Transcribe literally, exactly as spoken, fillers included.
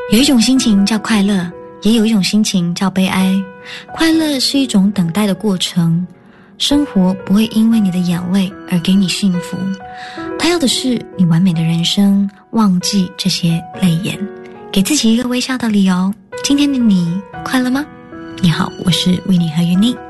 有一种心情叫快乐，也有一种心情叫悲哀。快乐是一种等待的过程，生活不会因为你的眼泪而给你幸福，它要的是你完美的人生，忘记这些泪眼，给自己一个微笑的理由。今天的你快乐吗？你好，我是维尼和云妮。